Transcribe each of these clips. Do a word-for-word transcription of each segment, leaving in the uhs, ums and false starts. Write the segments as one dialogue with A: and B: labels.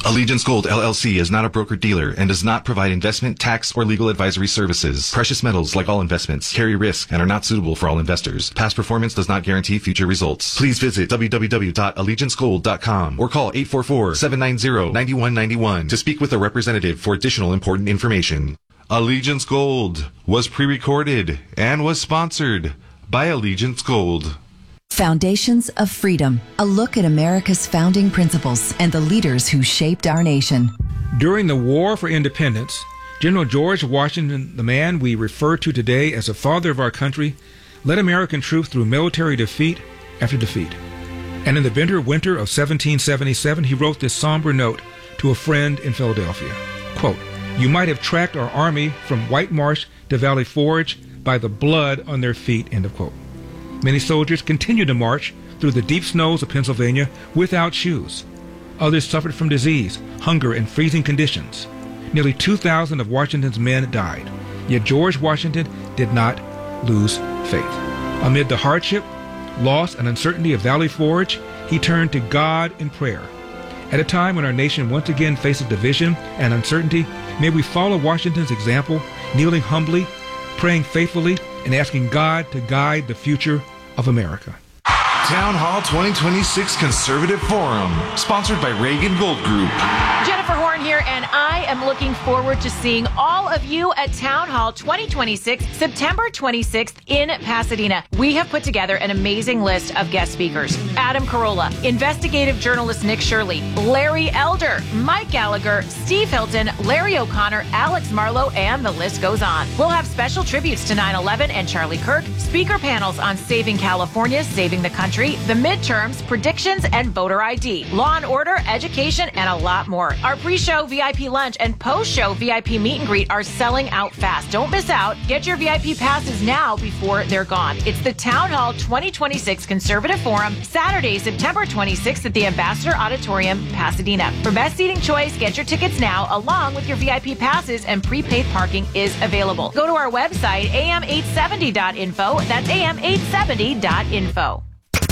A: Allegiance Gold, L L C is not a broker-dealer and does not provide investment, tax, or legal advisory services. Precious metals, like all investments, carry risk and are not suitable for all investors. Past performance does not guarantee future results. Please visit w w w dot allegiance gold dot com or call eight four four, seven nine zero, nine one nine one to speak with a representative for additional important information. Allegiance Gold was pre-recorded and was sponsored by Allegiance Gold.
B: Foundations of Freedom, a look at America's founding principles and the leaders who shaped our nation.
C: During the War for Independence, General George Washington, the man we refer to today as the father of our country, led American troops through military defeat after defeat. And in the bitter winter of seventeen seventy-seven, he wrote this somber note to a friend in Philadelphia. Quote, "You might have tracked our army from White Marsh to Valley Forge by the blood on their feet," end of quote. Many soldiers continued to march through the deep snows of Pennsylvania without shoes. Others suffered from disease, hunger, and freezing conditions. Nearly two thousand of Washington's men died. Yet George Washington did not lose faith. Amid the hardship, loss, and uncertainty of Valley Forge, he turned to God in prayer. At a time when our nation once again faces division and uncertainty, may we follow Washington's example, kneeling humbly, praying faithfully, and asking God to guide the future of America.
A: Town Hall twenty twenty-six Conservative Forum, sponsored by Reagan Gold Group.
D: Jennifer Horn here, and I am looking forward to seeing all of you at Town Hall twenty twenty-six, September twenty-sixth in Pasadena. We have put together an amazing list of guest speakers. Adam Carolla, investigative journalist Nick Shirley, Larry Elder, Mike Gallagher, Steve Hilton, Larry O'Connor, Alex Marlowe, and the list goes on. We'll have special tributes to nine eleven and Charlie Kirk, speaker panels on saving California, saving the country, the midterms, predictions, and voter I D, law and order, education, and a lot more. Our pre-show V I P lunch and post-show V I P meet and greet are selling out fast. Don't miss out. Get your V I P passes now before they're gone. It's the Town Hall twenty twenty-six Conservative Forum, Saturday, September twenty-sixth at the Ambassador Auditorium, Pasadena. For best seating choice, get your tickets now, along with your V I P passes, and prepaid parking is available. Go to our website, a m eight seventy dot info. That's a m eight seventy dot info.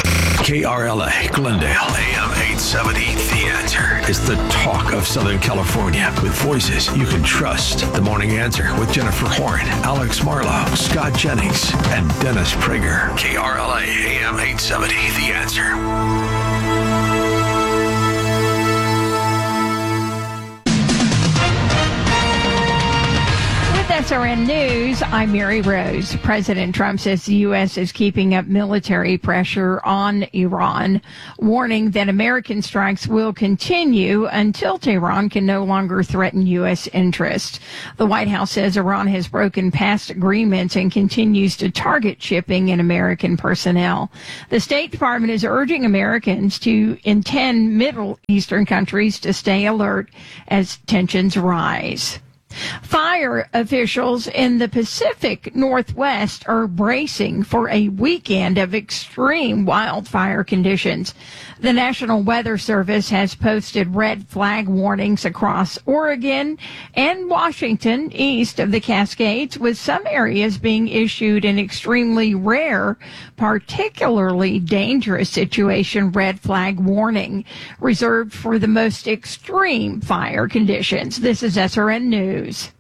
E: K R L A, Glendale, A M eight seventy, The Answer is the talk of Southern California with voices you can trust. The Morning Answer with Jennifer Horn, Alex Marlowe, Scott Jennings, and Dennis Prager. K R L A, A M eight seventy, The Answer.
F: S R N News, I'm Mary Rose. President Trump says the U S is keeping up military pressure on Iran, warning that American strikes will continue until Tehran can no longer threaten U S interests. The White House says Iran has broken past agreements and continues to target shipping and American personnel. The State Department is urging Americans to in ten Middle Eastern countries to stay alert as tensions rise. Fire officials in the Pacific Northwest are bracing for a weekend of extreme wildfire conditions. The National Weather Service has posted red flag warnings across Oregon and Washington east of the Cascades, with some areas being issued an extremely rare, particularly dangerous situation red flag warning, reserved for the most extreme fire conditions. This is S R N News.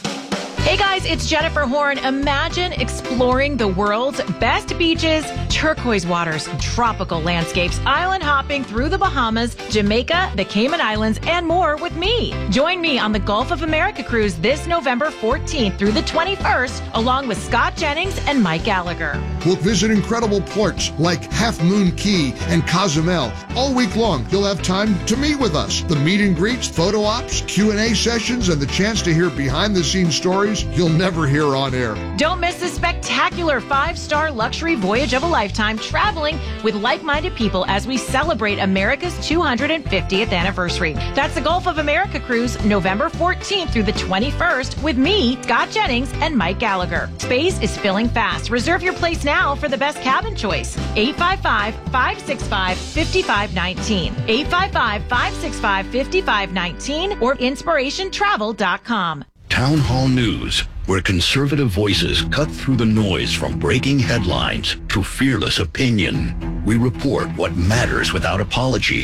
D: Hey guys, it's Jennifer Horn. Imagine exploring the world's best beaches, turquoise waters, tropical landscapes, island hopping through the Bahamas, Jamaica, the Cayman Islands, and more with me. Join me on the Gulf of America cruise this November fourteenth through the twenty-first, along with Scott Jennings and Mike Gallagher.
G: We'll visit incredible ports like Half Moon Key and Cozumel. All week long, you'll have time to meet with us. The meet and greets, photo ops, Q and A sessions, and the chance to hear behind-the-scenes stories you'll never hear on air.
D: Don't miss this spectacular five-star luxury voyage of a lifetime, traveling with like-minded people as we celebrate America's two hundred fiftieth anniversary. That's the Gulf of America cruise, November fourteenth through the twenty-first, with me, Scott Jennings, and Mike Gallagher. Space is filling fast. Reserve your place now for the best cabin choice. eight five five, five six five, five five one nine. eight five five, five six five, five five one nine or inspiration travel dot com.
E: Town Hall News, where conservative voices cut through the noise from breaking headlines to fearless opinion. We report what matters without apology.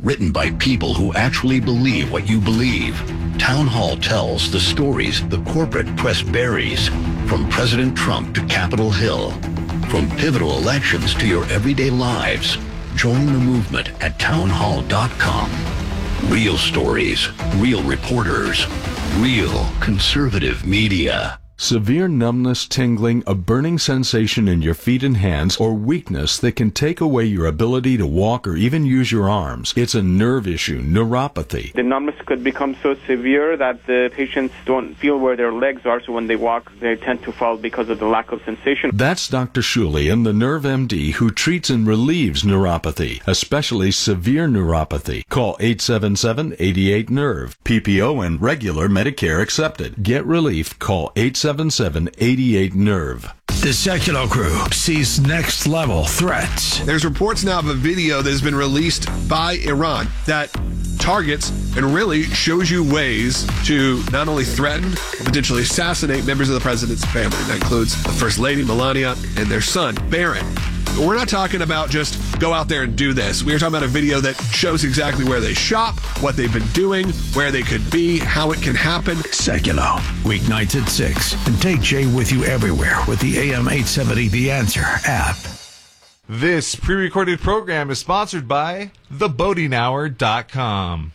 H: written by people who actually believe what you believe. Town Hall tells the stories the corporate press buries, from President Trump to Capitol Hill, from pivotal elections to your everyday lives. Join the movement at town hall dot com. Real stories, real reporters, real conservative media.
I: Severe numbness, tingling, a burning sensation in your feet and hands, or weakness that can take away your ability to walk or even use your arms. It's a nerve issue, neuropathy.
J: The numbness could become so severe that the patients don't feel where their legs are, so when they walk, they tend to fall because of the lack of sensation.
I: That's Doctor Shulian, the Nerve M D, who treats and relieves neuropathy, especially severe neuropathy. Call eight seven seven, eight eight, nerve. P P O and regular Medicare accepted. Get relief. Call eight seven seven, eight eight, nerve.
E: The Secular Crew sees next level threats.
K: There's reports now of a video that has been released by Iran that targets and really shows you ways to not only threaten, but potentially assassinate members of the president's family. That includes the First Lady, Melania, and their son, Barron. We're not talking about just go out there and do this. We're talking about a video that shows exactly where they shop, what they've been doing, where they could be, how it can happen.
E: Secular, weeknights at six. And take Jay with you everywhere with the A M eight seventy The Answer app.
L: This pre-recorded program is sponsored by the boating hour dot com.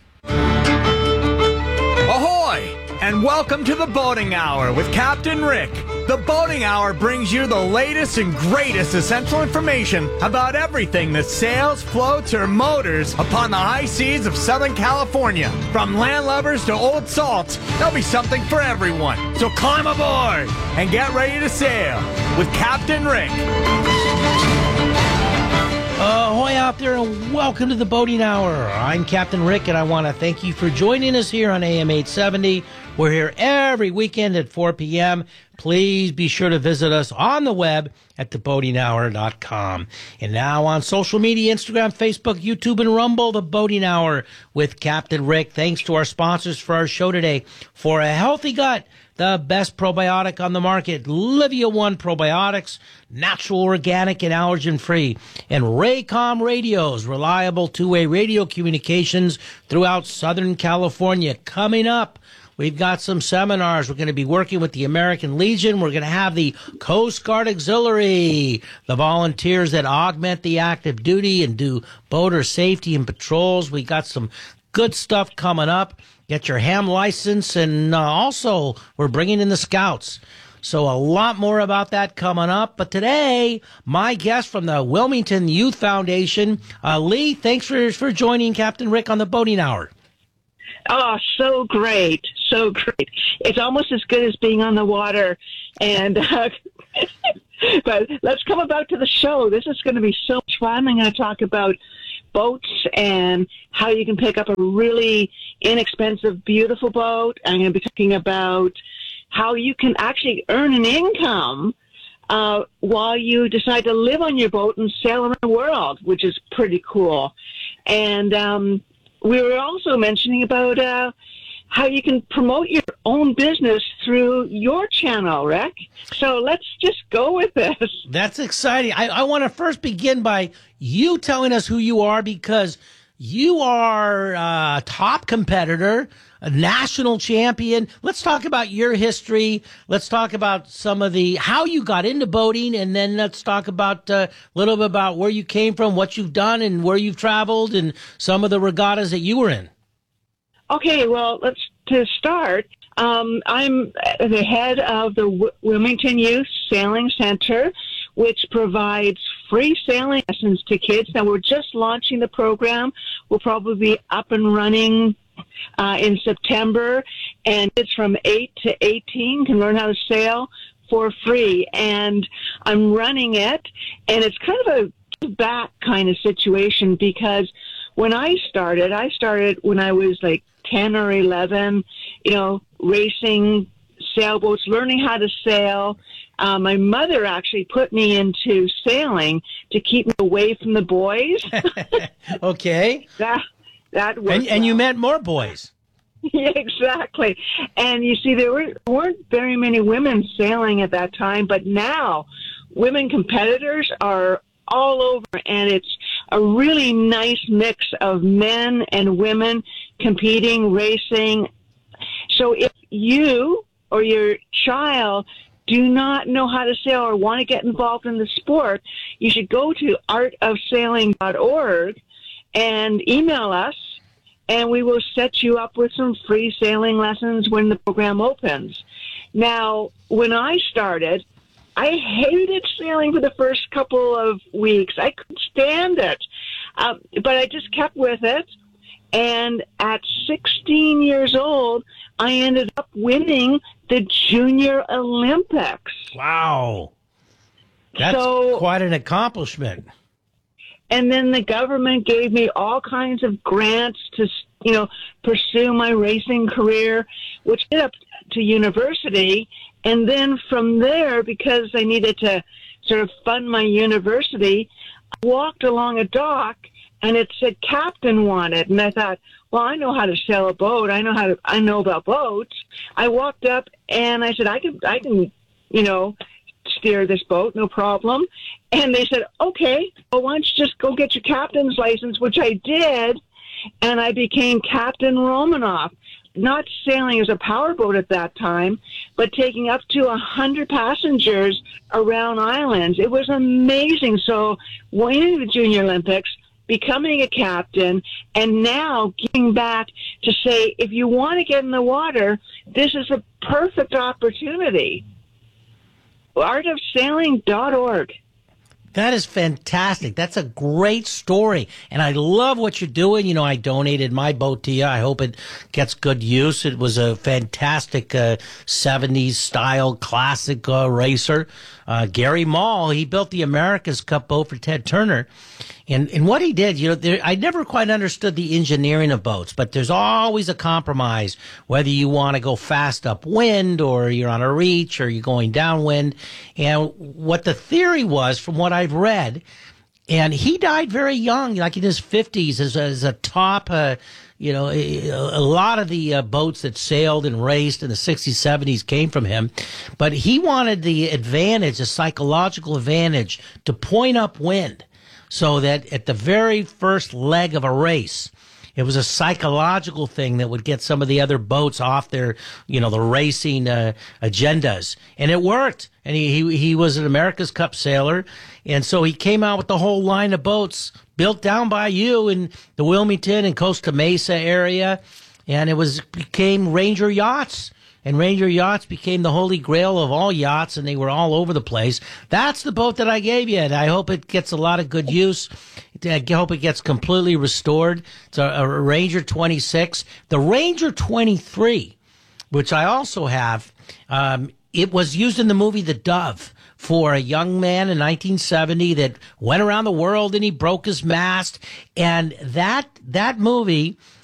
M: Ahoy! And welcome to the Boating Hour with Captain Rick. The Boating Hour brings you the latest and greatest essential information about everything that sails, floats, or motors upon the high seas of Southern California. From landlubbers to old salts, there'll be something for everyone. So climb aboard and get ready to sail with Captain Rick.
N: Ahoy out there, and welcome to the Boating Hour. I'm Captain Rick, and I want to thank you for joining us here on A M eight seventy. We're here every weekend at four p.m. Please be sure to visit us on the web at the boating hour dot com. And now on social media, Instagram, Facebook, YouTube, and Rumble, The Boating Hour with Captain Rick. Thanks to our sponsors for our show today. For a healthy gut, the best probiotic on the market, Livia One Probiotics, natural, organic, and allergen-free. And Raycom Radios, reliable two-way radio communications throughout Southern California. Coming up, we've got some seminars. We're going to be working with the American Legion. We're going to have the Coast Guard Auxiliary, the volunteers that augment the active duty and do boater safety and patrols. We got some good stuff coming up. Get your ham license, and uh, also we're bringing in the Scouts. So a lot more about that coming up. But today, my guest from the Wilmington Youth Foundation, uh, Lee, thanks for, for joining Captain Rick on the Boating Hour.
O: Oh, so great. So great. It's almost as good as being on the water. And, uh, but let's come about to the show. This is going to be so much fun. I'm going to talk about boats and how you can pick up a really inexpensive, beautiful boat. I'm going to be talking about how you can actually earn an income uh, while you decide to live on your boat and sail around the world, which is pretty cool. And um, we were also mentioning about uh, how you can promote your own business through your channel, Rick. So let's just go with this.
N: That's exciting. I, I want to first begin by you telling us who you are, because you are a top competitor, a national champion. Let's talk about your history. Let's talk about some of the, how you got into boating, and then let's talk about uh, a little bit about where you came from, what you've done, and where you've traveled, and some of the regattas that you were in.
O: Okay, well, let's to start. Um, I'm the head of the w- Wilmington Youth Sailing Center, which provides free sailing lessons to kids. Now, we're just launching the program. We'll probably be up and running uh, in September, and it's from eight to eighteen can learn how to sail for free. And I'm running it, and it's kind of a back kind of situation, because when I started, I started when I was like ten or eleven, you know, racing sailboats, learning how to sail. Uh, my mother actually put me into sailing to keep me away from the boys.
N: Okay.
O: That that worked.
N: And, and you met more boys.
O: Yeah, exactly. And you see, there were, weren't very many women sailing at that time, but now women competitors are all over, and it's a really nice mix of men and women competing, racing. So if you or your child do not know how to sail or want to get involved in the sport, you should go to art of sailing dot org and email us, and we will set you up with some free sailing lessons when the program opens. Now, when I started, I hated sailing for the first couple of weeks. I couldn't stand it. Um, but I just kept with it. And at sixteen years old, I ended up winning the Junior Olympics.
N: Wow. That's
O: so,
N: quite an accomplishment.
O: And then the government gave me all kinds of grants to, you know, pursue my racing career, which led up to university. And then from there, because I needed to sort of fund my university, I walked along a dock and it said captain wanted. And I thought, well, I know how to sail a boat. I know how to, I know about boats. I walked up and I said, I can, I can, you know, steer this boat, no problem. And they said, okay, well, why don't you just go get your captain's license, which I did. And I became Captain Romanoff, not sailing as a powerboat at that time, but taking up to a hundred passengers around islands. It was amazing. So winning the Junior Olympics, becoming a captain, and now giving back to say, if you want to get in the water, this is a perfect opportunity. art of sailing dot org.
N: That is fantastic. That's a great story. And I love what you're doing. You know, I donated my boat to you. I hope it gets good use. It was a fantastic uh, seventies style classic uh, racer. Uh, Gary Mall, he built the America's Cup boat for Ted Turner. And, and what he did, you know, there, I never quite understood the engineering of boats, but there's always a compromise, whether you want to go fast upwind or you're on a reach or you're going downwind. And what the theory was, from what I've read, and he died very young, like in his fifties, as, as a top, uh, you know, a, a lot of the uh, boats that sailed and raced in the sixties, seventies came from him. But he wanted the advantage, a psychological advantage, to point upwind. So that at the very first leg of a race, it was a psychological thing that would get some of the other boats off their, you know, the racing uh, agendas. And it worked. And he, he he was an America's Cup sailor. And so he came out with the whole line of boats built down by you in the Wilmington and Costa Mesa area. And it was became Ranger Yachts. And Ranger Yachts became the holy grail of all yachts, and they were all over the place. That's the boat that I gave you, and I hope it gets a lot of good use. I hope it gets completely restored. It's a, a Ranger twenty-six. The Ranger twenty-three, which I also have, um, it was used in the movie The Dove for a young man in nineteen seventy that went around the world and he broke his mast. And that that movie